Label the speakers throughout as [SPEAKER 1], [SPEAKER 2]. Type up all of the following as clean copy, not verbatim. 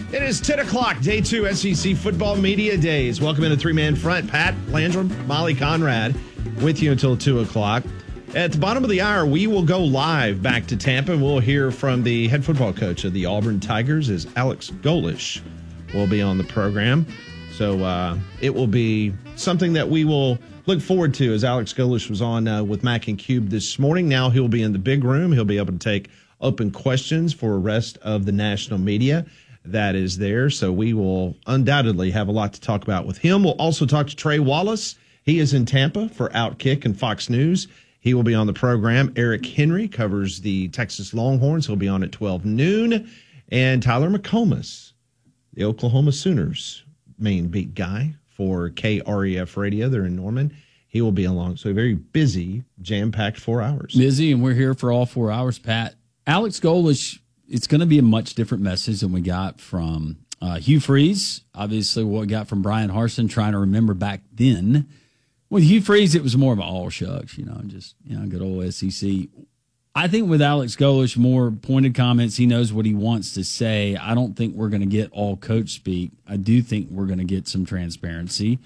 [SPEAKER 1] It is 10 o'clock, day 2 SEC Football Media Days. Welcome in a three-man front. Pat Landrum, Molly Conrad with you until 2 o'clock. At the bottom of the hour, we will go live back to Tampa, and we'll hear from the head football coach of the Auburn Tigers, as Alex Golesh will be on the program. So it will be something that we will look forward to, as Alex Golesh was on with Mac and Cube this morning. Now he'll be in the big room. He'll be able to take open questions for the rest of the national media that is there. So we will undoubtedly have a lot to talk about with him. We'll also talk to Trey Wallace. He is in Tampa for Outkick and Fox News. He will be on the program. Eric Henry covers the Texas Longhorns. He'll be on at 12 noon. And Tyler McComas, the Oklahoma Sooners main beat guy for KREF Radio. They're in Norman. He will be along. So a very busy, jam-packed 4 hours.
[SPEAKER 2] Busy, and we're here for all 4 hours, Pat. Alex Golesh, it's going to be a much different message than we got from Hugh Freeze. Obviously, what we got from Brian Harsin, trying to remember back then. With Hugh Freeze, it was more of an all shucks, good old SEC. I think with Alex Golesh, more pointed comments. He knows what he wants to say. I don't think we're going to get all coach speak. I do think we're going to get some transparency.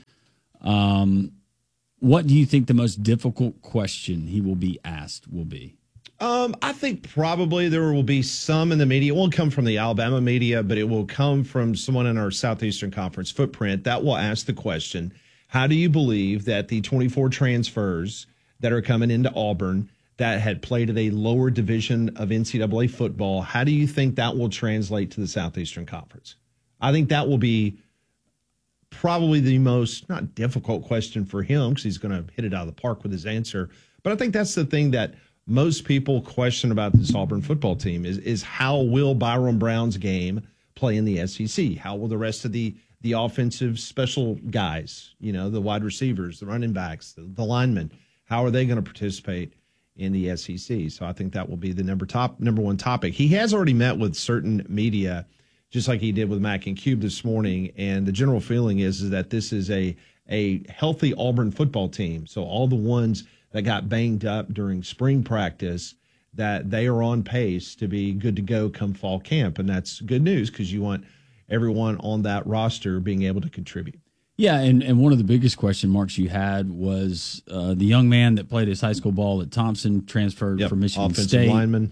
[SPEAKER 2] What do you think the most difficult question he will be asked will be?
[SPEAKER 1] I think probably there will be some in the media. It won't come from the Alabama media, but it will come from someone in our Southeastern Conference footprint that will ask the question, how do you believe that the 24 transfers that are coming into Auburn that had played at a lower division of NCAA football, how do you think that will translate to the Southeastern Conference? I think that will be probably the most, not difficult question for him, because he's going to hit it out of the park with his answer. But I think that's the thing that most people question about this Auburn football team is how will Byron Brown's game play in the SEC? How will the rest of the offensive special guys, the wide receivers, the running backs, the linemen, how are they going to participate in the SEC? So I think that will be the number one topic. He has already met with certain media, just like he did with Mac and Cube this morning, and the general feeling is that this is a healthy Auburn football team. So all the ones that got banged up during spring practice, that they are on pace to be good to go come fall camp. And that's good news, because you want everyone on that roster being able to contribute.
[SPEAKER 2] Yeah, and one of the biggest question marks you had was the young man that played his high school ball at Thompson, transferred from Michigan
[SPEAKER 1] offensive
[SPEAKER 2] State.
[SPEAKER 1] Lineman.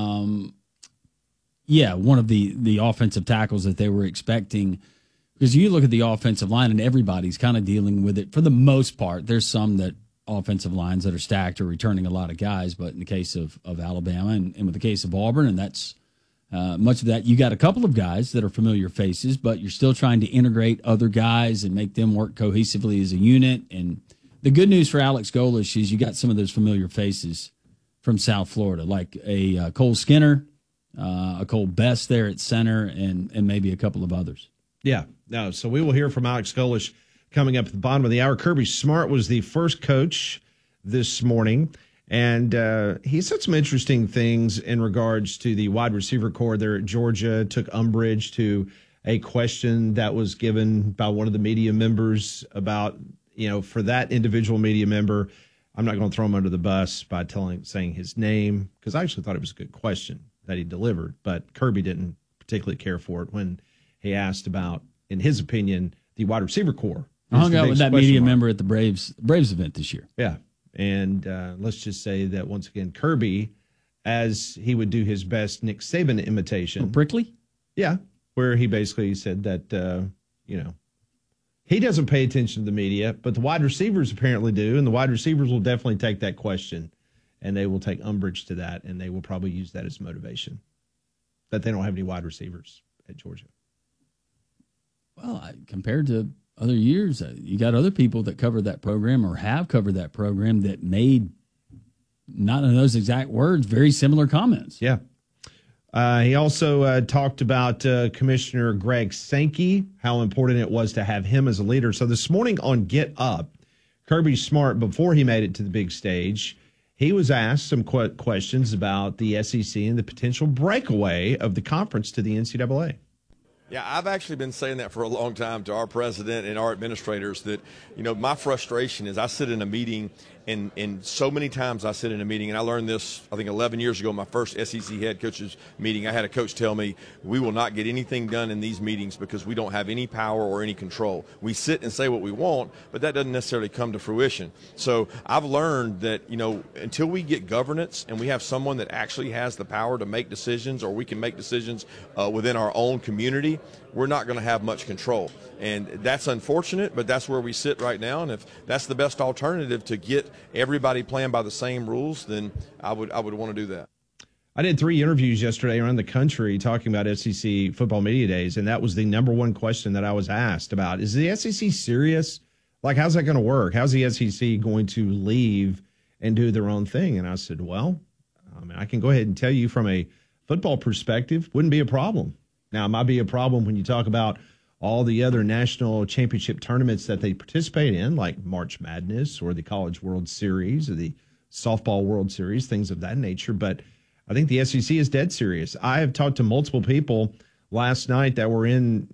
[SPEAKER 2] One of the offensive tackles that they were expecting. Because you look at the offensive line, and everybody's kind of dealing with it for the most part. There's some that offensive lines that are stacked or returning a lot of guys, but in the case of Alabama and with the case of Auburn, and that's much of that, you got a couple of guys that are familiar faces, but you're still trying to integrate other guys and make them work cohesively as a unit. And the good news for Alex Golesh is you got some of those familiar faces from South Florida, like a Cole Skinner, a Cole Best there at center, and maybe a couple of others.
[SPEAKER 1] Yeah, no. So we will hear from Alex Golesh coming up at the bottom of the hour. Kirby Smart was the first coach this morning, and he said some interesting things in regards to the wide receiver core there at Georgia. Took umbrage to a question that was given by one of the media members about, for that individual media member, I'm not going to throw him under the bus by saying his name, because I actually thought it was a good question that he delivered, but Kirby didn't particularly care for it when he asked about, in his opinion, the wide receiver core.
[SPEAKER 2] I hung out with that media member at the Braves event this year.
[SPEAKER 1] Yeah. And let's just say that, once again, Kirby, as he would do his best Nick Saban imitation.
[SPEAKER 2] Prickly?
[SPEAKER 1] Yeah. Where he basically said that, he doesn't pay attention to the media, but the wide receivers apparently do. And the wide receivers will definitely take that question, and they will take umbrage to that, and they will probably use that as motivation, that they don't have any wide receivers at Georgia.
[SPEAKER 2] Well, compared to other years, you got other people that cover that program or have covered that program that made, not in those exact words, very similar comments.
[SPEAKER 1] Yeah. He also talked about Commissioner Greg Sankey, how important it was to have him as a leader. So this morning on Get Up, Kirby Smart, before he made it to the big stage, he was asked some questions about the SEC and the potential breakaway of the conference to the NCAA.
[SPEAKER 3] Yeah, I've actually been saying that for a long time to our president and our administrators that, my frustration is I sit in a meeting And so many times I sit in a meeting, and I learned this, I think 11 years ago, my first SEC head coaches meeting. I had a coach tell me, we will not get anything done in these meetings because we don't have any power or any control. We sit and say what we want, but that doesn't necessarily come to fruition. So I've learned that, until we get governance and we have someone that actually has the power to make decisions, or we can make decisions within our own community, we're not going to have much control. And that's unfortunate, but that's where we sit right now. And if that's the best alternative to get everybody playing by the same rules, then I would want to do that.
[SPEAKER 1] I did 3 interviews yesterday around the country talking about SEC football media days, and that was the number one question that I was asked about. Is the SEC serious? Like, how's that going to work? How's the SEC going to leave and do their own thing? And I said, well, I can go ahead and tell you from a football perspective, wouldn't be a problem. Now, it might be a problem when you talk about all the other national championship tournaments that they participate in, like March Madness or the College World Series or the Softball World Series, things of that nature. But I think the SEC is dead serious. I have talked to multiple people last night that were in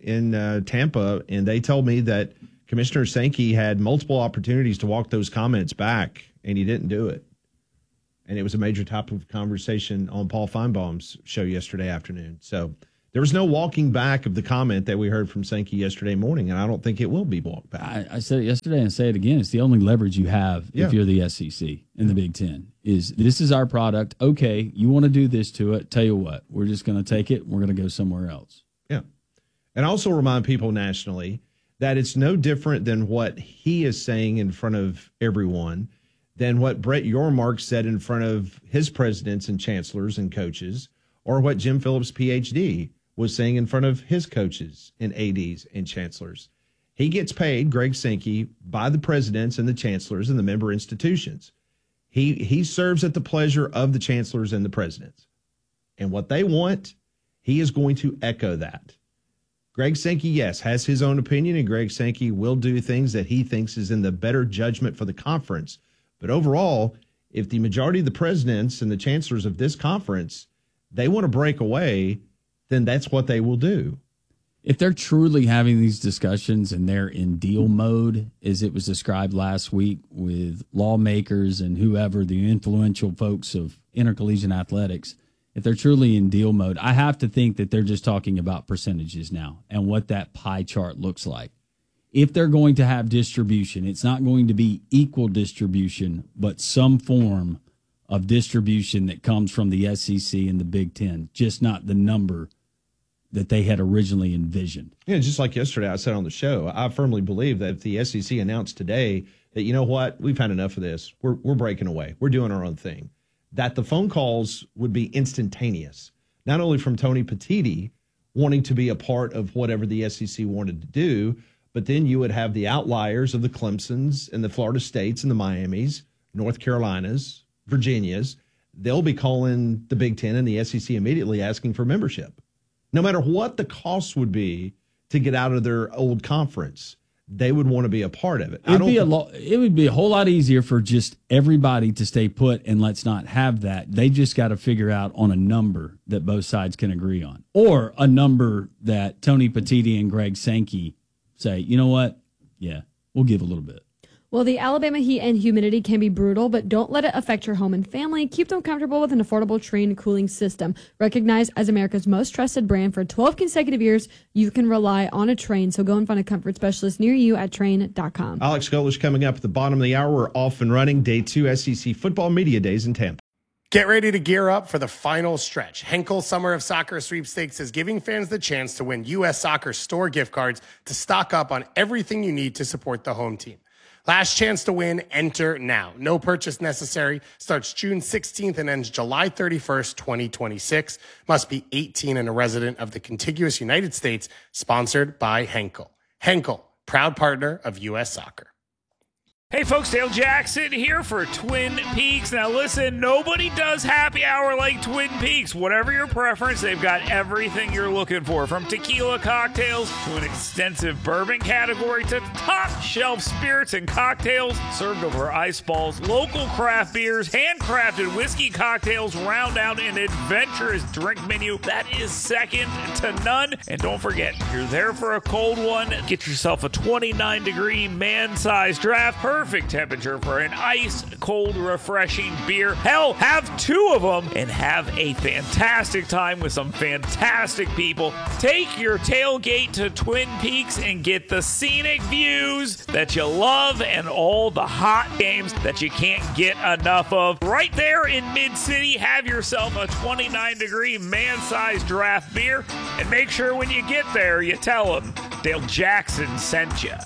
[SPEAKER 1] Tampa, and they told me that Commissioner Sankey had multiple opportunities to walk those comments back, and he didn't do it. And it was a major topic of conversation on Paul Feinbaum's show yesterday afternoon. So there was no walking back of the comment that we heard from Sankey yesterday morning, and I don't think it will be walked back.
[SPEAKER 2] I said it yesterday and say it again. It's the only leverage you have if you're the SEC in the Big Ten. Is this is our product. Okay, you want to do this to it. Tell you what, we're just going to take it. We're going to go somewhere else.
[SPEAKER 1] Yeah. And also remind people nationally that it's no different than what he is saying in front of everyone than what Brett Yormark said in front of his presidents and chancellors and coaches, or what Jim Phillips, Ph.D., was saying in front of his coaches and ADs and chancellors. He gets paid, Greg Sankey, by the presidents and the chancellors and the member institutions. He serves at the pleasure of the chancellors and the presidents. And what they want, he is going to echo that. Greg Sankey, yes, has his own opinion, and Greg Sankey will do things that he thinks is in the better judgment for the conference. But overall, if the majority of the presidents and the chancellors of this conference, they want to break away, then that's what they will do.
[SPEAKER 2] If they're truly having these discussions and they're in deal mode, as it was described last week with lawmakers and whoever, the influential folks of intercollegiate athletics, if they're truly in deal mode, I have to think that they're just talking about percentages now and what that pie chart looks like. If they're going to have distribution, it's not going to be equal distribution, but some form of distribution that comes from the SEC and the Big Ten, just not the number that they had originally envisioned.
[SPEAKER 1] Yeah, just like yesterday I said on the show, I firmly believe that if the SEC announced today that, you know what, we've had enough of this, we're breaking away, we're doing our own thing, that the phone calls would be instantaneous, not only from Tony Petitti wanting to be a part of whatever the SEC wanted to do, but then you would have the outliers of the Clemsons and the Florida States and the Miamis, North Carolinas, Virginias. They'll be calling the Big Ten and the SEC immediately asking for membership. No matter what the cost would be to get out of their old conference, they would want to be a part of it.
[SPEAKER 2] It would be a whole lot easier for just everybody to stay put, and let's not have that. They just got to figure out on a number that both sides can agree on, or a number that Tony Petitti and Greg Sankey say, you know what? Yeah, we'll give a little bit.
[SPEAKER 4] Well, the Alabama heat and humidity can be brutal, but don't let it affect your home and family. Keep them comfortable with an affordable Trane cooling system. Recognized as America's most trusted brand for 12 consecutive years, you can rely on a Trane. So go and find a comfort specialist near you at Trane.com.
[SPEAKER 1] Alex Golesh coming up at the bottom of the hour. We're off and running. Day 2 SEC Football Media Days in Tampa.
[SPEAKER 5] Get ready to gear up for the final stretch. Henkel Summer of Soccer Sweepstakes is giving fans the chance to win U.S. Soccer store gift cards to stock up on everything you need to support the home team. Last chance to win, enter now. No purchase necessary. Starts June 16th and ends July 31st, 2026. Must be 18 and a resident of the contiguous United States. Sponsored by Henkel. Henkel, proud partner of U.S. Soccer.
[SPEAKER 6] Hey folks, Dale Jackson here for Twin Peaks. Now listen, nobody does happy hour like Twin Peaks. Whatever your preference, they've got everything you're looking for. From tequila cocktails to an extensive bourbon category to top shelf spirits and cocktails served over ice balls. Local craft beers, handcrafted whiskey cocktails round out an adventurous drink menu that is second to none. And don't forget, you're there for a cold one. Get yourself a 29-degree man-sized draft. Hurry perfect temperature for an ice cold, refreshing beer. Hell, have 2 of them and have a fantastic time with some fantastic people. Take your tailgate to Twin Peaks and get the scenic views that you love and all the hot games that you can't get enough of. Right there in Mid-City, have yourself a 29-degree man-sized draft beer, and make sure when you get there, you tell them Dale Jackson sent you.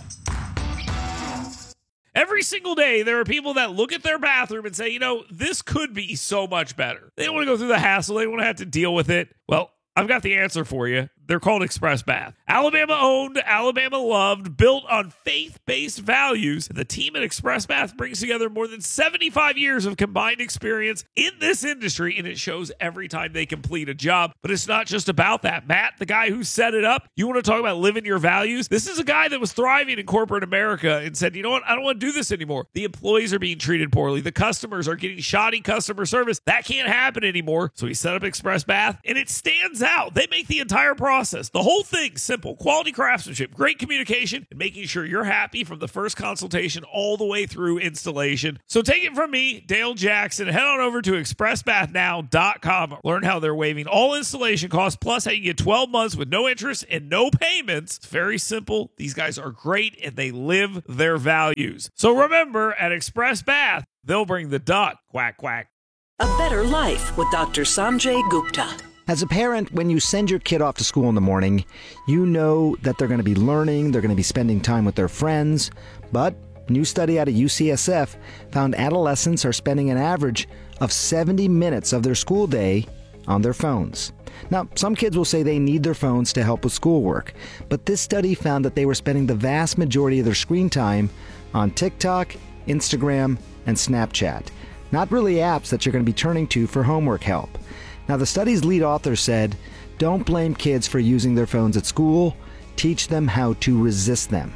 [SPEAKER 6] Every single day, there are people that look at their bathroom and say, you know, this could be so much better. They don't want to go through the hassle. They don't want to have to deal with it. Well, I've got the answer for you. They're called Express Bath. Alabama owned, Alabama loved, built on faith-based values. The team at Express Bath brings together more than 75 years of combined experience in this industry, and it shows every time they complete a job. But it's not just about that. Matt, the guy who set it up, you want to talk about living your values? This is a guy that was thriving in corporate America and said, you know what? I don't want to do this anymore. The employees are being treated poorly. The customers are getting shoddy customer service. That can't happen anymore. So he set up Express Bath, and it stands out. They make the entire process, the whole thing, simple. Quality craftsmanship, great communication, and making sure you're happy from the first consultation all the way through installation. So take it from me, Dale Jackson. Head on over to expressbathnow.com. Learn how they're waiving all installation costs, plus how you get 12 months with no interest and no payments. It's very simple. These guys are great, and they live their values. So remember, at Express Bath, they'll bring the duck. Quack, quack.
[SPEAKER 7] A better life with Dr. Sanjay Gupta.
[SPEAKER 8] As a parent, when you send your kid off to school in the morning, you know that they're going to be learning, they're going to be spending time with their friends. But a new study out of UCSF found adolescents are spending an average of 70 minutes of their school day on their phones. Now, some kids will say they need their phones to help with schoolwork, but this study found that they were spending the vast majority of their screen time on TikTok, Instagram, and Snapchat. Not really apps that you're going to be turning to for homework help. Now, the study's lead author said, don't blame kids for using their phones at school. Teach them how to resist them.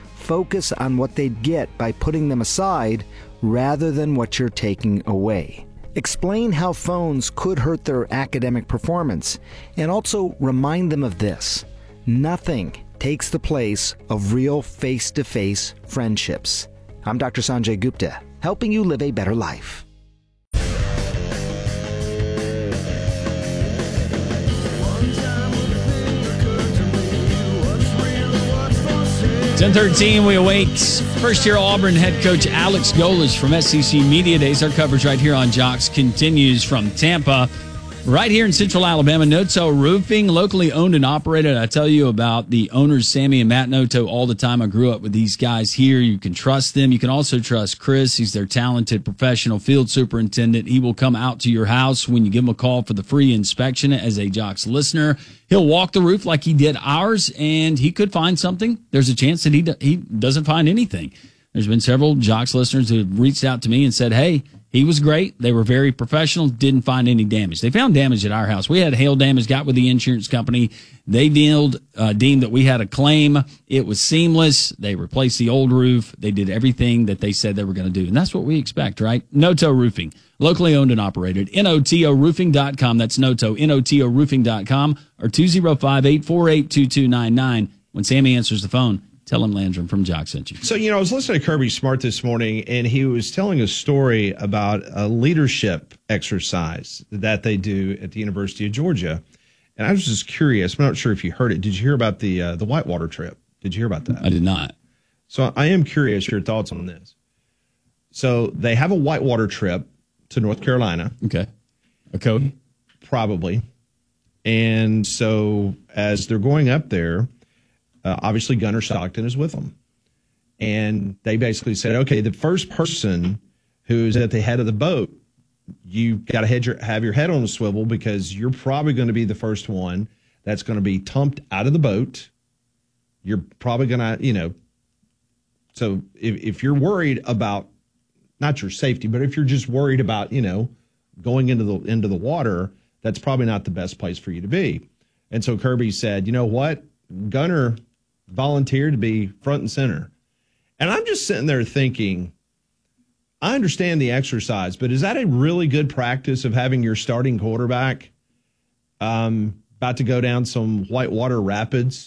[SPEAKER 8] Focus on what they'd get by putting them aside rather than what you're taking away. Explain how phones could hurt their academic performance, and also remind them of this. Nothing takes the place of real face-to-face friendships. I'm Dr. Sanjay Gupta, helping you live a better life.
[SPEAKER 2] 10:13, we await first-year Auburn head coach Alex Golesh from SEC Media Days. Our coverage right here on Jocks continues from Tampa. Right here in Central Alabama, Noto Roofing, locally owned and operated. I tell you about the owners, Sammy and Matt Noto, all the time. I grew up with these guys here. You can trust them. You can also trust Chris. He's their talented professional field superintendent. He will come out to your house when you give him a call for the free inspection as a Jocks listener. He'll walk the roof like he did ours, and he could find something. There's a chance that he doesn't find anything. There's been several Jocks listeners who have reached out to me and said, hey, he was great. They were very professional, didn't find any damage. They found damage at our house. We had hail damage, got with the insurance company. They deemed that we had a claim. It was seamless. They replaced the old roof. They did everything that they said they were going to do. And that's what we expect, right? Noto Roofing, locally owned and operated. NOTOroofing.com. That's Noto, NOTOroofing.com, or 205-848-2299. When Sammy answers the phone, tell him Landrum from Jock sent you.
[SPEAKER 1] So, I was listening to Kirby Smart this morning, and he was telling a story about a leadership exercise that they do at the University of Georgia. And I was just curious. I'm not sure if you heard it. Did you hear about the whitewater trip? Did you hear about that?
[SPEAKER 2] I did not.
[SPEAKER 1] So I am curious your thoughts on this. So they have a whitewater trip to North Carolina.
[SPEAKER 2] Okay. A code?
[SPEAKER 1] Probably. And so as they're going up there, obviously, Gunnar Stockton is with them. And they basically said, okay, the first person who's at the head of the boat, you got to have your head on a swivel because you're probably going to be the first one that's going to be tumped out of the boat. You're probably going to, so if you're worried about not your safety, but if you're just worried about, going into the water, that's probably not the best place for you to be. And so Kirby said, you know what? Gunnar volunteered to be front and center. And I'm just sitting there thinking, I understand the exercise, but is that a really good practice of having your starting quarterback about to go down some whitewater rapids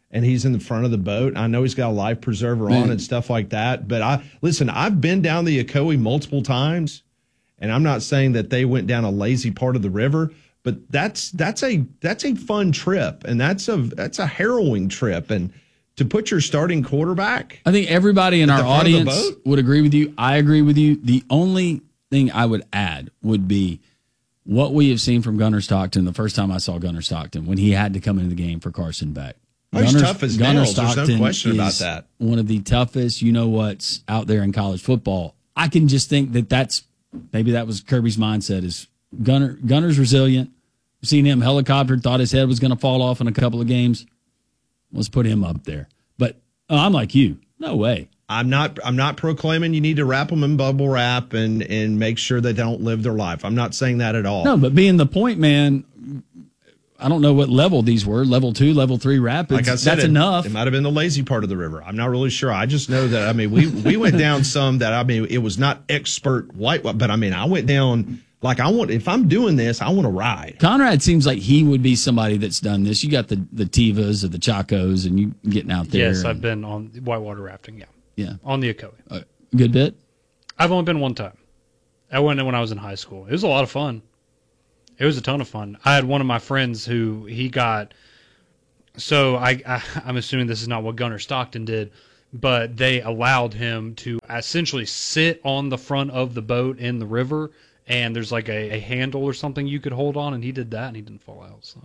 [SPEAKER 1] and he's in the front of the boat. I know he's got a life preserver on and stuff like that. But I've been down the Ocoee multiple times, and I'm not saying that they went down a lazy part of the river, but that's a fun trip, and that's a harrowing trip. And to put your starting quarterback,
[SPEAKER 2] I think everybody in our audience would agree with you. I agree with you. The only thing I would add would be what we have seen from Gunnar Stockton the first time I saw Gunnar Stockton when he had to come into the game for Carson Beck.
[SPEAKER 1] He's tough as nails. There's no question about that.
[SPEAKER 2] One of the toughest, what's out there in college football. I can just think that maybe that was Kirby's mindset is Gunner's resilient. We've seen him helicoptered, thought his head was going to fall off in a couple of games. Let's put him up there. But I'm like you. No way.
[SPEAKER 1] I'm not proclaiming you need to wrap them in bubble wrap and make sure they don't live their life. I'm not saying that at all.
[SPEAKER 2] No, but being the point man, I don't know what level these were, level 2, level 3 rapids.
[SPEAKER 1] Like I said,
[SPEAKER 2] that's enough.
[SPEAKER 1] It might have been the lazy part of the river. I'm not really sure. I just know that, we went down some that, it was not expert white, but I went down like if I'm doing this, I want to ride.
[SPEAKER 2] Conrad seems like he would be somebody that's done this. You got the Tivas or the Chacos and you getting out there.
[SPEAKER 9] Yes, I've been on whitewater rafting, yeah.
[SPEAKER 2] Yeah.
[SPEAKER 9] On the Ocoee.
[SPEAKER 2] Good bit?
[SPEAKER 9] I've only been one time. I went when I was in high school. It was a lot of fun. It was a ton of fun. I had one of my friends who he got. So I'm assuming this is not what Gunnar Stockton did, but they allowed him to essentially sit on the front of the boat in the river, and there's like a handle or something you could hold on, and he did that, and he didn't fall out. So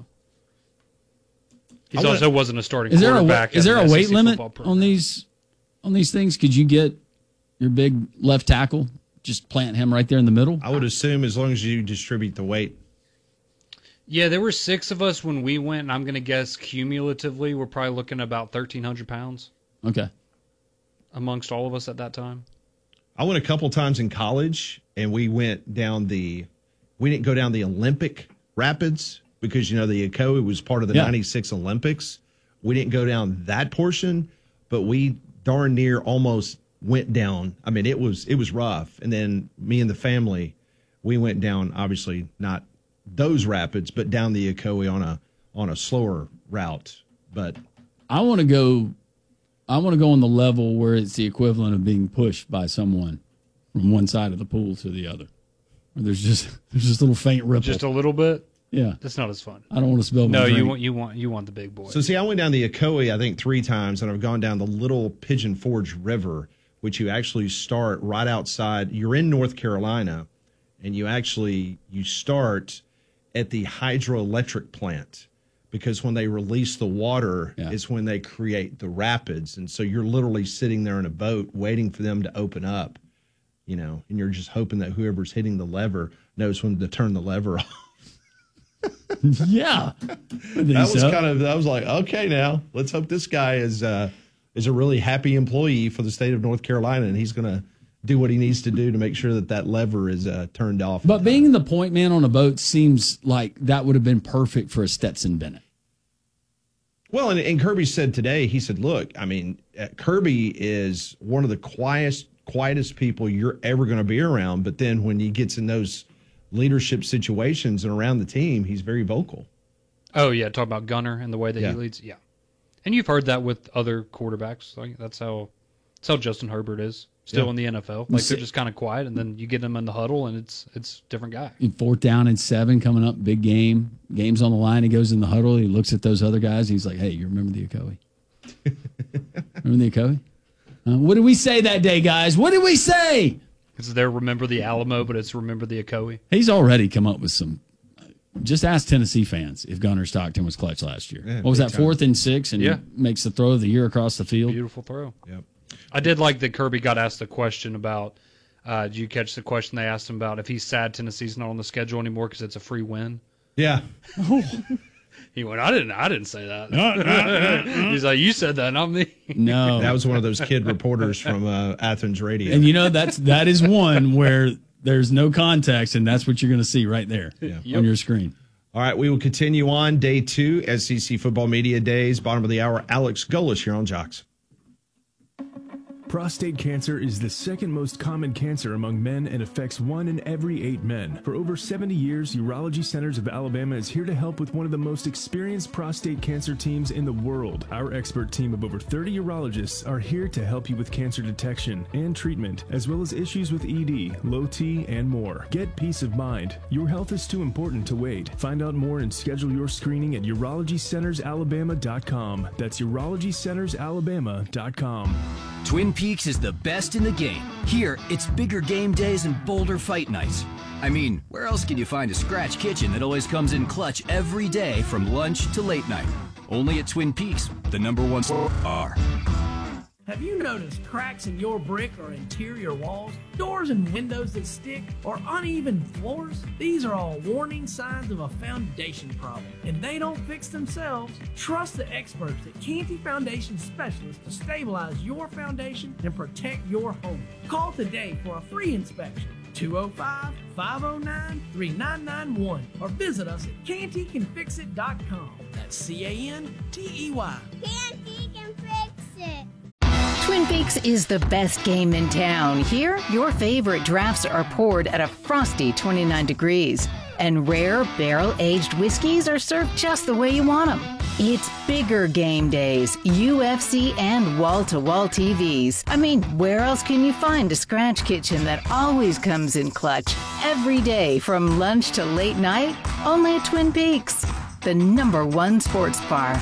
[SPEAKER 9] he also wasn't a starting quarterback.
[SPEAKER 2] Is there a weight limit on these things? Could you get your big left tackle, just plant him right there in the middle?
[SPEAKER 1] I would assume as long as you distribute the weight.
[SPEAKER 9] Yeah, there were 6 of us when we went, and I'm going to guess cumulatively we're probably looking at about 1,300 pounds.
[SPEAKER 2] Okay.
[SPEAKER 9] Amongst all of us at that time.
[SPEAKER 1] I went a couple times in college, and we didn't go down the Olympic rapids because, the Ocoee was part of the 96 Olympics. We didn't go down that portion, but we darn near almost went down. It was rough. And then me and the family, we went down, obviously not those rapids, but down the Ocoee on a slower route. But
[SPEAKER 2] I want to go on the level where it's the equivalent of being pushed by someone from one side of the pool to the other. Where there's just a little faint ripple.
[SPEAKER 9] Just a little bit?
[SPEAKER 2] Yeah.
[SPEAKER 9] That's not as fun.
[SPEAKER 2] I don't want to spill my
[SPEAKER 9] No,
[SPEAKER 2] drink.
[SPEAKER 9] you want the big boy.
[SPEAKER 1] So see, I went down the Ocoee, I think 3 times, and I've gone down the Little Pigeon Forge River, which you actually start right outside. You're in North Carolina, and you start at the hydroelectric plant, because when they release the water is when they create the rapids. And so you're literally sitting there in a boat waiting for them to open up, and you're just hoping that whoever's hitting the lever knows when to turn the lever off.
[SPEAKER 2] Yeah.
[SPEAKER 1] I was like, okay, now let's hope this guy is a really happy employee for the state of North Carolina, and he's going to do what he needs to do to make sure that lever is turned off.
[SPEAKER 2] But being the point man on a boat seems like that would have been perfect for a Stetson Bennett.
[SPEAKER 1] Well, and Kirby said today, he said, look, Kirby is one of the quietest people you're ever going to be around. But then when he gets in those leadership situations and around the team, he's very vocal.
[SPEAKER 9] Oh, yeah. Talk about Gunnar and the way that he leads. Yeah. And you've heard that with other quarterbacks. Like, that's how Justin Herbert is. Still in the NFL. Like, they're just kind of quiet, and then you get them in the huddle, and it's a different guy.
[SPEAKER 2] In 4th down and 7 coming up, big game. Game's on the line. He goes in the huddle. He looks at those other guys. He's like, hey, you remember the Ocoee? Remember the Ocoee? What did we say that day, guys? What did we say?
[SPEAKER 9] It's there, remember the Alamo, but it's remember the Ocoee.
[SPEAKER 2] He's already come up with some. Just ask Tennessee fans if Gunnar Stockton was clutch last year. Yeah, what was that, 4th and 6, and he makes the throw of the year across the field?
[SPEAKER 9] Beautiful throw.
[SPEAKER 1] Yep.
[SPEAKER 9] I did like that Kirby got asked the question about, did you catch the question they asked him about if he's sad Tennessee's not on the schedule anymore because it's a free win?
[SPEAKER 1] Yeah.
[SPEAKER 9] He went, I didn't say that. He's like, you said that, not me.
[SPEAKER 2] No.
[SPEAKER 1] That was one of those kid reporters from Athens Radio.
[SPEAKER 2] And that is one where there's no context, and that's what you're going to see right there on your screen.
[SPEAKER 1] All right, we will continue on day 2, SEC Football Media Days, bottom of the hour. Alex Golis here on Jocks.
[SPEAKER 10] Prostate cancer is the second most common cancer among men and affects 1 in every 8 men. For over 70 years, Urology Centers of Alabama is here to help with one of the most experienced prostate cancer teams in the world. Our expert team of over 30 urologists are here to help you with cancer detection and treatment, as well as issues with ED, low T, and more. Get peace of mind. Your health is too important to wait. Find out more and schedule your screening at urologycentersalabama.com. That's urologycentersalabama.com.
[SPEAKER 11] Twin Peaks is the best in the game. Here, it's bigger game days and bolder fight nights. I mean, where else can you find a scratch kitchen that always comes in clutch every day from lunch to late night? Only at Twin Peaks, the #1 bar.
[SPEAKER 12] Have you noticed cracks in your brick or interior walls, doors and windows that stick, or uneven floors? These are all warning signs of a foundation problem, and they don't fix themselves. Trust the experts at Canty Foundation Specialists to stabilize your foundation and protect your home. Call today for a free inspection. 205-509-3991 or visit us at cantycanfixit.com. That's CANTEY.
[SPEAKER 13] Canty can fix it.
[SPEAKER 14] Twin Peaks is the best game in town. Here, your favorite drafts are poured at a frosty 29 degrees. And rare, barrel-aged whiskeys are served just the way you want them. It's bigger game days, UFC, and wall-to-wall TVs. I mean, where else can you find a scratch kitchen that always comes in clutch every day from lunch to late night? Only at Twin Peaks, the #1 sports bar.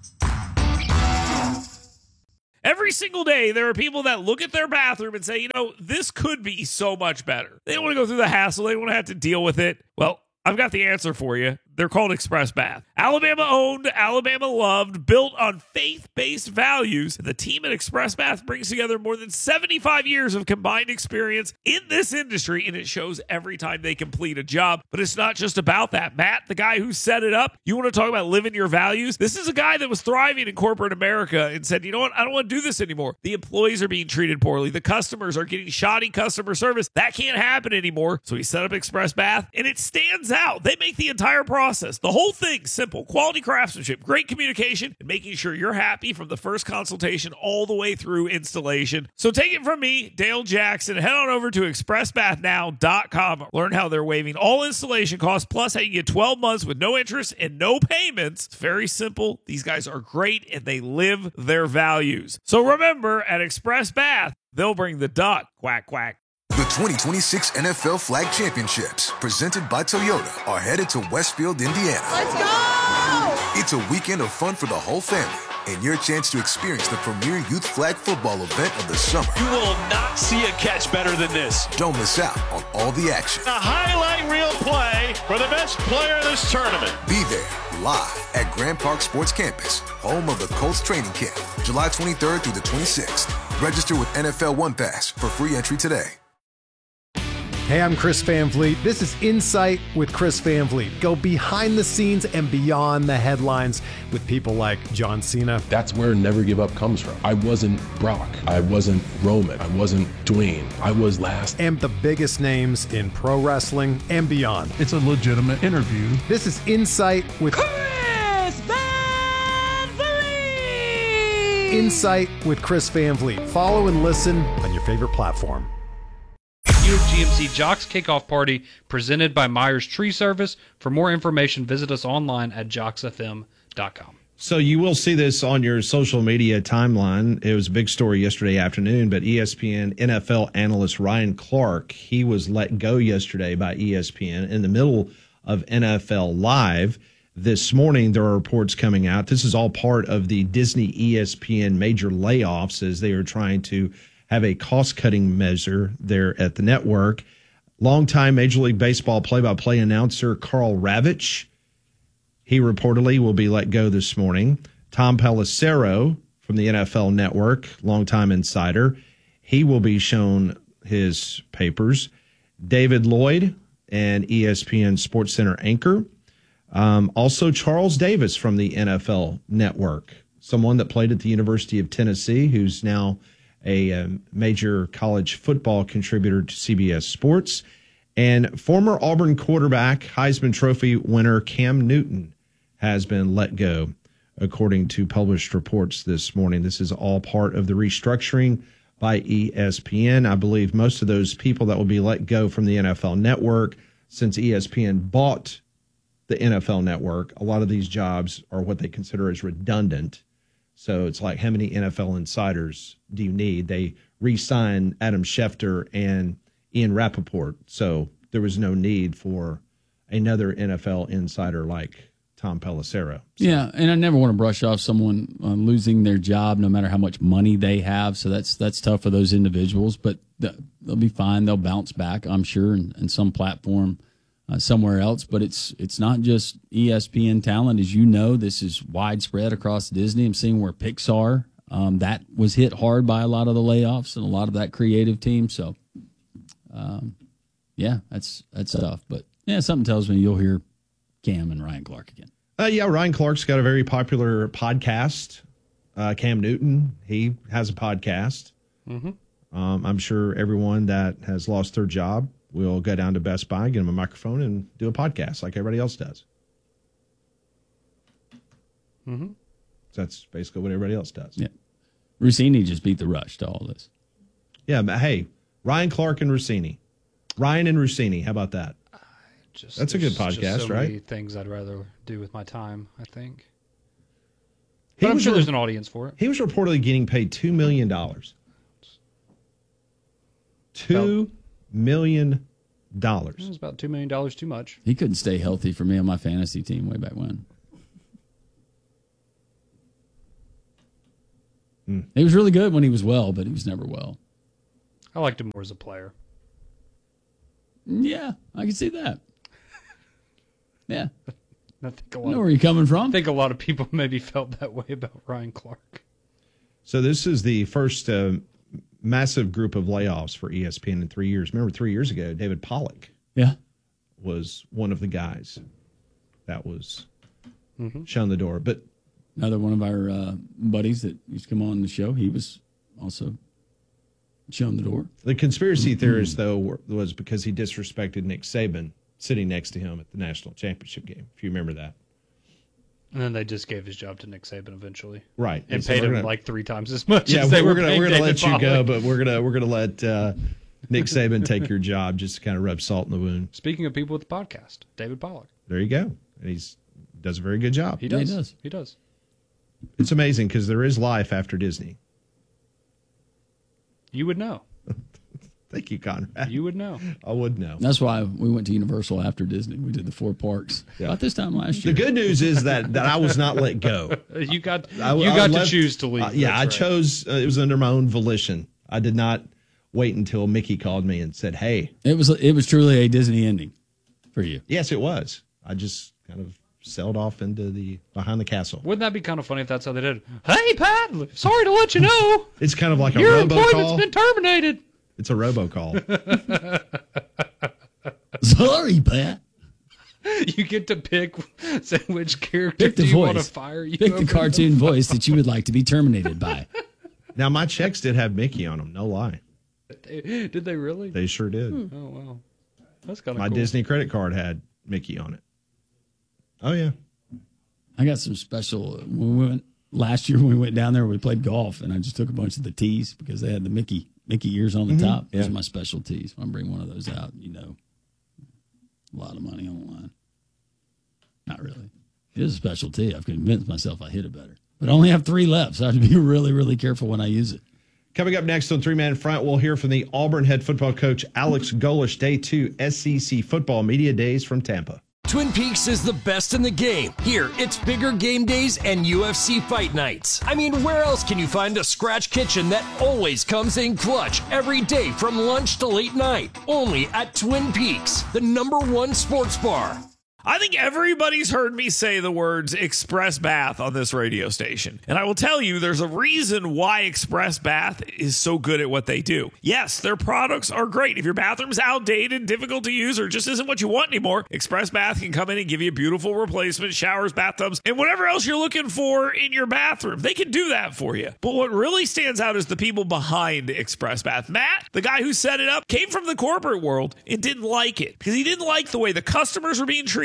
[SPEAKER 6] Every single day, there are people that look at their bathroom and say, you know, this could be so much better. They don't want to go through the hassle. They don't want to have to deal with it. Well, I've got the answer for you. They're called Express Bath. Alabama owned, Alabama loved, built on faith-based values. The team at Express Bath brings together more than 75 years of combined experience in this industry, and it shows every time they complete a job. But it's not just about that. Matt, the guy who set it up, you want to talk about living your values? This is a guy that was thriving in corporate America and said, you know what? I don't want to do this anymore. The employees are being treated poorly. The customers are getting shoddy customer service. That can't happen anymore. So he set up Express Bath, and it stands out. They make the entire process, the whole thing, simple. Quality craftsmanship, great communication, and making sure you're happy from the first consultation all the way through installation. So take it from me, Dale Jackson. Head on over to expressbathnow.com. Learn how they're waiving all installation costs, plus how you get 12 months with no interest and no payments. It's very simple. These guys are great, and they live their values. So remember, at Express Bath, they'll bring the duck. Quack, quack.
[SPEAKER 15] The 2026 NFL Flag Championships, presented by Toyota, are headed to Westfield, Indiana.
[SPEAKER 13] Let's go!
[SPEAKER 15] It's a weekend of fun for the whole family and your chance to experience the premier youth flag football event of the summer.
[SPEAKER 16] You will not see a catch better than this.
[SPEAKER 15] Don't miss out on all the action.
[SPEAKER 16] A highlight reel play for the best player in this tournament.
[SPEAKER 15] Be there live at Grand Park Sports Campus, home of the Colts training camp, July 23rd through the 26th. Register with NFL One Pass for free entry today.
[SPEAKER 17] Hey, I'm Chris Van Vliet. This is Insight with Chris Van Vliet. Go behind the scenes and beyond the headlines with people like John Cena.
[SPEAKER 18] That's where Never Give Up comes from. I wasn't Brock. I wasn't Roman. I wasn't Dwayne. I was last.
[SPEAKER 17] And the biggest names in pro wrestling and beyond.
[SPEAKER 19] It's a legitimate interview.
[SPEAKER 17] This is Insight with
[SPEAKER 13] Chris Van Vliet!
[SPEAKER 17] Insight with Chris Van Vliet. Follow and listen on your favorite platform.
[SPEAKER 9] GMC Jocks Kickoff Party presented by Myers Tree Service. For more information, visit us online at jocksfm.com.
[SPEAKER 1] So you will see this on your social media timeline. It was a big story yesterday afternoon, but ESPN NFL analyst Ryan Clark, he was let go yesterday by ESPN in the middle of NFL Live. This morning, there are reports coming out. This is all part of the Disney ESPN major layoffs as they are trying to have a cost-cutting measure there at the network. Longtime Major League Baseball play-by-play announcer Carl Ravitch, he reportedly will be let go this morning. Tom Pelissero from the NFL Network, longtime insider, he will be shown his papers. David Lloyd, an ESPN SportsCenter anchor. Also Charles Davis from the NFL Network, someone that played at the University of Tennessee, who's now a major college football contributor to CBS Sports, and former Auburn quarterback, Heisman Trophy winner Cam Newton has been let go, according to published reports this morning. This is all part of the restructuring by ESPN. I believe most of those people that will be let go from the NFL Network, since ESPN bought the NFL Network, a lot of these jobs are what they consider as redundant. So it's like, how many NFL insiders do you need? They re-signed Adam Schefter and Ian Rappaport, so there was no need for another NFL insider like Tom Pelissero. So.
[SPEAKER 2] Yeah, and I never want to brush off someone losing their job, no matter how much money they have. So that's tough for those individuals, but they'll be fine. They'll bounce back, I'm sure, in some platform somewhere else. But it's not just ESPN talent, as you know. This is widespread across Disney. I'm seeing where Pixar that was hit hard by a lot of the layoffs and a lot of that creative team. So, yeah, that's tough. But yeah, something tells me you'll hear Cam and Ryan Clark again.
[SPEAKER 1] Yeah, Ryan Clark's got a very popular podcast. Cam Newton, he has a podcast.
[SPEAKER 9] Mm-hmm.
[SPEAKER 1] I'm sure everyone that has lost their job will go down to Best Buy, get them a microphone, and do a podcast like everybody else does.
[SPEAKER 9] Mm-hmm.
[SPEAKER 1] So that's basically what everybody else does.
[SPEAKER 2] Yeah. Rossini just beat the rush to all this.
[SPEAKER 1] Yeah, but hey, Ryan Clark and Rossini. Ryan and Rossini, how about that? That's a good podcast,
[SPEAKER 9] just so
[SPEAKER 1] right?
[SPEAKER 9] many things I'd rather do with my time, I think.
[SPEAKER 1] He
[SPEAKER 9] But I'm
[SPEAKER 1] was
[SPEAKER 9] sure
[SPEAKER 1] re-
[SPEAKER 9] there's an audience for it.
[SPEAKER 1] He was reportedly getting paid $2 million. $2 million.
[SPEAKER 9] It was about $2 million too much.
[SPEAKER 2] He couldn't stay healthy for me on my fantasy team way back when. He was really good when he was well, but he was never well.
[SPEAKER 9] I liked him more as a player.
[SPEAKER 2] Yeah, I can see that. Yeah.
[SPEAKER 9] I think
[SPEAKER 2] I know where you're coming from.
[SPEAKER 9] I think a lot of people maybe felt that way about Ryan Clark.
[SPEAKER 1] So this is the first massive group of layoffs for ESPN in 3 years. Remember 3 years ago, David Pollack was one of the guys that was shown the door. But
[SPEAKER 2] another one of our buddies that used to come on the show, he was also shown the door.
[SPEAKER 1] The conspiracy theorist, though, was because he disrespected Nick Saban sitting next to him at the national championship game, if you remember that.
[SPEAKER 9] And then they just gave his job to Nick Saban eventually,
[SPEAKER 1] Right,
[SPEAKER 9] And
[SPEAKER 1] so
[SPEAKER 9] paid
[SPEAKER 1] we're
[SPEAKER 9] him
[SPEAKER 1] gonna-
[SPEAKER 9] like 3 times as much.
[SPEAKER 1] Yeah,
[SPEAKER 9] as they
[SPEAKER 1] we're
[SPEAKER 9] were
[SPEAKER 1] gonna
[SPEAKER 9] paying
[SPEAKER 1] let
[SPEAKER 9] David
[SPEAKER 1] you go,
[SPEAKER 9] Pollack.
[SPEAKER 1] but we're gonna let Nick Saban take your job just to kind of rub salt in the wound.
[SPEAKER 9] Speaking of people with the podcast, David Pollack.
[SPEAKER 1] There you go, and he's does a very good job.
[SPEAKER 9] He does. He does.
[SPEAKER 1] It's amazing because there is life after Disney.
[SPEAKER 9] You would know.
[SPEAKER 1] Thank you, Conrad.
[SPEAKER 9] You would know.
[SPEAKER 1] I would know.
[SPEAKER 2] That's why we went to Universal after Disney. We did the 4 parks about this time last year.
[SPEAKER 1] The good news is that I was not let go.
[SPEAKER 9] You got
[SPEAKER 1] I
[SPEAKER 9] to choose to leave.
[SPEAKER 1] Yeah,
[SPEAKER 9] That's
[SPEAKER 1] I
[SPEAKER 9] right.
[SPEAKER 1] chose. It was under my own volition. I did not wait until Mickey called me and said, "Hey."
[SPEAKER 2] It was truly a Disney ending for you.
[SPEAKER 1] Yes, it was. I just kind of sailed off into the behind the castle.
[SPEAKER 9] Wouldn't that be kind of funny if that's how they did it? Hey, Pat, sorry to let you know.
[SPEAKER 1] It's kind of like a
[SPEAKER 9] Your employment's
[SPEAKER 1] robocall.
[SPEAKER 9] been terminated.
[SPEAKER 1] It's a robocall.
[SPEAKER 2] Sorry, Pat.
[SPEAKER 9] You get to pick which character
[SPEAKER 2] Pick the
[SPEAKER 9] do you want to
[SPEAKER 2] voice.
[SPEAKER 9] fire. You
[SPEAKER 2] Pick the
[SPEAKER 9] over
[SPEAKER 2] cartoon voice that you would like to be terminated by.
[SPEAKER 1] Now, my checks did have Mickey on them. No lie.
[SPEAKER 9] Did they really?
[SPEAKER 1] They sure did.
[SPEAKER 9] Oh, wow. That's kind of
[SPEAKER 1] My
[SPEAKER 9] cool.
[SPEAKER 1] Disney credit card had Mickey on it. Oh, yeah.
[SPEAKER 2] I got some special. When we went last year, when we went down there, we played golf, and I just took a bunch of the tees because they had the Mickey ears on the
[SPEAKER 1] Mhm.
[SPEAKER 2] top. Those
[SPEAKER 1] Yeah.
[SPEAKER 2] are my special tees. When I bring one of those out, a lot of money on the line. Not really. It is a special tee. I've convinced myself I hit it better, but I only have 3 left, so I have to be really, really careful when I use it.
[SPEAKER 1] Coming up next on 3-Man Front, we'll hear from the Auburn head football coach Alex Golesh. Day 2 SEC Football Media Days from Tampa.
[SPEAKER 19] Twin Peaks is the best in the game. Here, it's bigger game days and UFC fight nights. I mean, where else can you find a scratch kitchen that always comes in clutch every day from lunch to late night? Only at Twin Peaks, the #1 sports bar.
[SPEAKER 6] I think everybody's heard me say the words Express Bath on this radio station. And I will tell you, there's a reason why Express Bath is so good at what they do. Yes, their products are great. If your bathroom's outdated, difficult to use, or just isn't what you want anymore, Express Bath can come in and give you a beautiful replacement, showers, bathtubs, and whatever else you're looking for in your bathroom. They can do that for you. But what really stands out is the people behind Express Bath. Matt, the guy who set it up, came from the corporate world and didn't like it because he didn't like the way the customers were being treated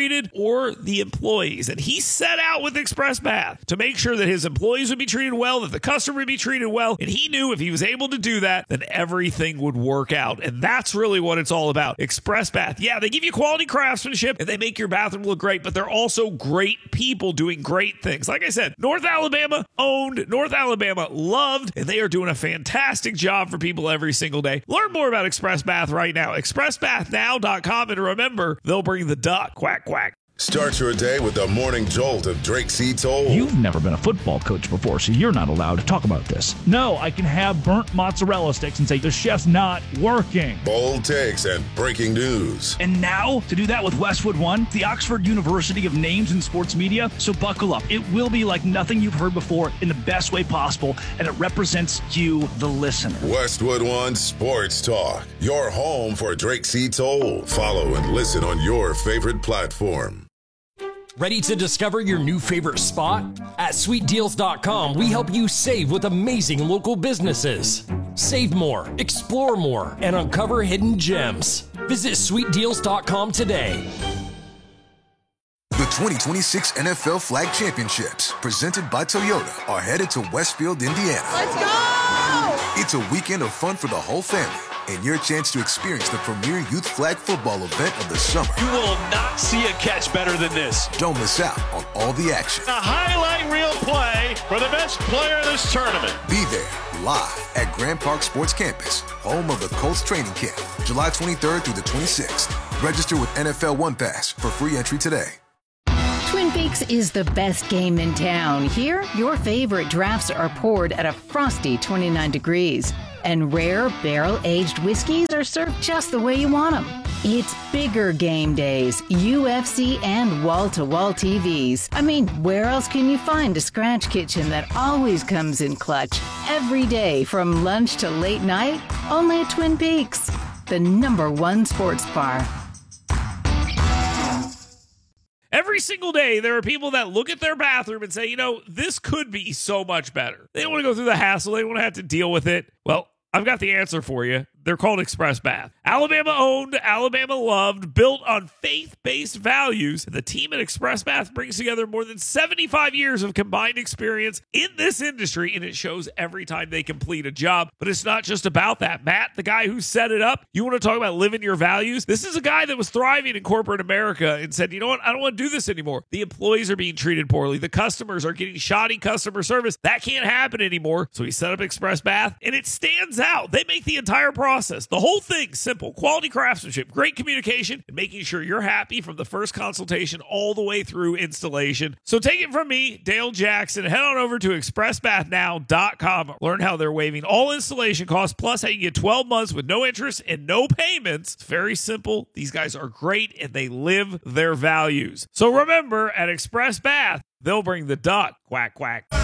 [SPEAKER 6] treated or the employees. And he set out with Express Bath to make sure that his employees would be treated well, that the customer would be treated well. And he knew if he was able to do that, then everything would work out. And that's really what it's all about. Express Bath. Yeah, they give you quality craftsmanship and they make your bathroom look great, but they're also great people doing great things. Like I said, North Alabama owned, North Alabama loved, and they are doing a fantastic job for people every single day. Learn more about Express Bath right now. ExpressBathNow.com, and remember, they'll bring the duck. Quack, quack.
[SPEAKER 20] Start your day with the morning jolt of Drake C. Toll.
[SPEAKER 21] You've never been a football coach before, so you're not allowed to talk about this. No, I can have burnt mozzarella sticks and say the chef's not working.
[SPEAKER 20] Bold takes and breaking news.
[SPEAKER 21] And now, to do that with Westwood One, the Oxford University of Names in Sports Media, so buckle up. It will be like nothing you've heard before in the best way possible, and it represents you, the listener.
[SPEAKER 20] Westwood One Sports Talk, your home for Drake C. Toll. Follow and listen on your favorite platform.
[SPEAKER 19] Ready to discover your new favorite spot? At sweetdeals.com, we help you save with amazing local businesses. Save more, explore more, and uncover hidden gems. Visit sweetdeals.com today.
[SPEAKER 15] The 2026 NFL Flag Championships, presented by Toyota, are headed to Westfield, Indiana.
[SPEAKER 13] Let's go!
[SPEAKER 15] It's a weekend of fun for the whole family, and your chance to experience the premier youth flag football event of the summer.
[SPEAKER 16] You will not see a catch better than this.
[SPEAKER 15] Don't miss out on all the action.
[SPEAKER 16] A highlight reel play for the best player in this tournament.
[SPEAKER 15] Be there live at Grand Park Sports Campus, home of the Colts training camp, July 23rd through the 26th. Register with NFL One Pass for free entry today.
[SPEAKER 14] Twin Peaks is the best game in town. Here, your favorite drafts are poured at a frosty 29 degrees. And rare barrel-aged whiskeys are served just the way you want them. It's bigger game days, UFC, and wall-to-wall TVs. I mean, where else can you find a scratch kitchen that always comes in clutch? Every day, from lunch to late night, only at Twin Peaks, the #1 sports bar.
[SPEAKER 6] Every single day, there are people that look at their bathroom and say, you know, this could be so much better. They don't want to go through the hassle. They don't want to have to deal with it. Well, I've got the answer for you. They're called Express Bath. Alabama owned, Alabama loved, built on faith-based values. The team at Express Bath brings together more than 75 years of combined experience in this industry, and it shows every time they complete a job. But it's not just about that. Matt, the guy who set it up, you want to talk about living your values? This is a guy that was thriving in corporate America and said, you know what? I don't want to do this anymore. The employees are being treated poorly. The customers are getting shoddy customer service. That can't happen anymore. So he set up Express Bath, and it stands out. They make the entire process, the whole thing, simple. Quality craftsmanship, great communication, and making sure you're happy from the first consultation all the way through installation. So take it from me, Dale Jackson. Head on over to expressbathnow.com. Learn how they're waiving all installation costs, plus how you get 12 months with no interest and no payments. It's very simple. These guys are great, and they live their values. So remember, at Express Bath, they'll bring the duck. Quack, quack.